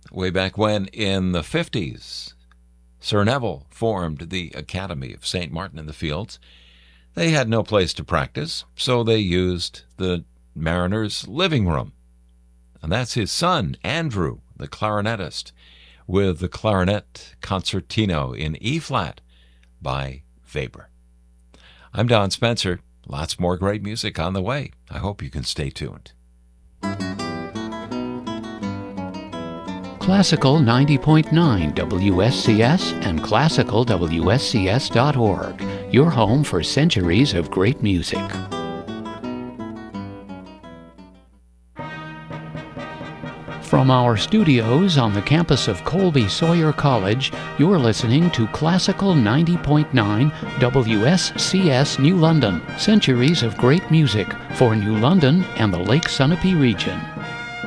way back when in the 50s, Sir Neville formed the Academy of St. Martin in the Fields. They had no place to practice, so they used the Mariners' living room. And that's his son, Andrew, the clarinetist, with the clarinet concertino in E-flat by Weber. I'm Don Spencer. Lots more great music on the way. I hope you can stay tuned. Classical 90.9 WSCS and classicalwscs.org, your home for centuries of great music. From our studios on the campus of Colby Sawyer College, you're listening to Classical 90.9 WSCS New London, centuries of great music for New London and the Lake Sunapee region.